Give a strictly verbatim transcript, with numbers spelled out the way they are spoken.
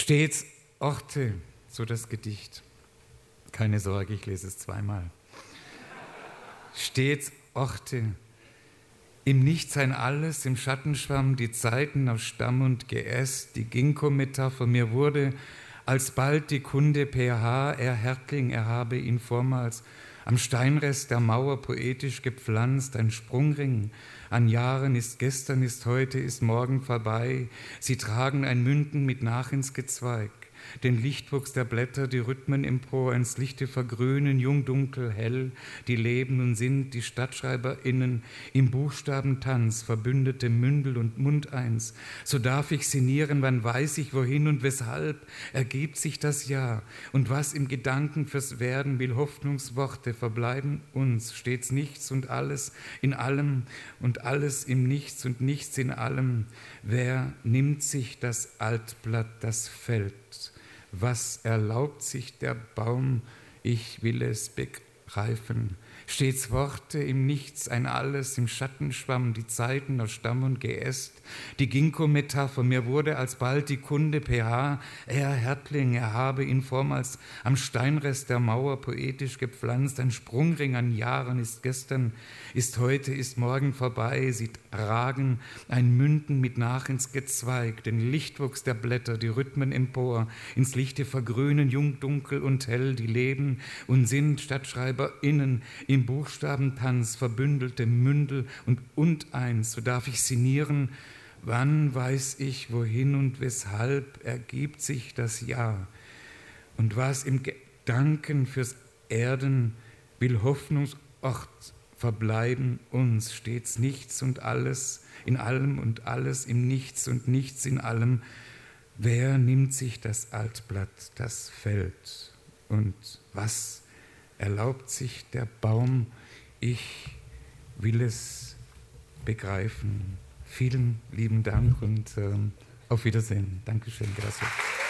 Stets Orte, so das Gedicht. Keine Sorge, ich lese es zweimal. Stets Orte, im Nichts ein Alles, im Schattenschwamm die Zeiten aus Stamm und Geäst, die Ginkgo-Metapher, mir wurde alsbald die Kunde pH, er Härtling, er habe ihn vormals am Steinrest der Mauer poetisch gepflanzt, ein Sprungring an Jahren ist gestern, ist heute, ist morgen vorbei. Sie tragen ein Münden mit nach ins Gezweig, den Lichtwuchs der Blätter, die Rhythmen empor, ins Lichte vergrünen, jung, dunkel, hell, die leben und sind die StadtschreiberInnen im Buchstabentanz, Verbündete Mündel und Mund eins. So darf ich sinnieren, wann weiß ich, wohin und weshalb ergibt sich das Ja. Und was im Gedanken fürs Werden will, Hoffnungsworte verbleiben uns, stets nichts und alles in allem und alles im Nichts und nichts in allem. Wer nimmt sich das Altblatt, das fällt? Was erlaubt sich der Baum? Ich will es begreifen. Stets Worte im Nichts, ein Alles im Schattenschwamm, die Zeiten aus Stamm und Geäst, die Ginkgo-Metapher, mir wurde alsbald die Kunde pH, er Härtling, er habe ihn vormals am Steinrest der Mauer poetisch gepflanzt, ein Sprungring an Jahren ist gestern, ist heute, ist morgen vorbei, sie ragen ein Münden mit nach ins Gezweig, den Lichtwuchs der Blätter, die Rhythmen empor, ins Lichte vergrünen, jung, dunkel und hell, die leben und sind StadtschreiberInnen im Buchstabentanz, verbündelte Mündel und und eins, so darf ich sinnieren, wann weiß ich, wohin und weshalb ergibt sich das Ja. Und was im Gedanken fürs Erden will Hoffnungsort verbleiben uns, stets nichts und alles, in allem und alles im Nichts und nichts in allem. Wer nimmt sich das Altblatt, das fällt? Und was erlaubt sich der Baum? Ich will es begreifen. Vielen lieben Dank und äh, auf Wiedersehen. Dankeschön, gracias.